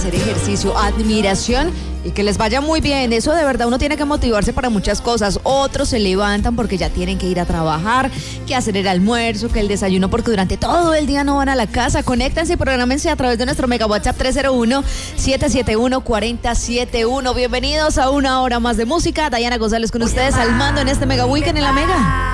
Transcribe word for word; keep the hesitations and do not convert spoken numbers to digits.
hacer ejercicio, admiración y que les vaya muy bien. Eso de verdad uno tiene que motivarse para muchas cosas. Otros se levantan porque ya tienen que ir a trabajar, que hacer el almuerzo, que el desayuno, porque durante todo el día no van a la casa. Conéctense y prográmense a través de nuestro mega WhatsApp tres cero uno, siete siete uno, cuatro cero siete uno. Bienvenidos a una hora más de música. Diana González con ustedes al mando en este Mega Weekend en la Mega.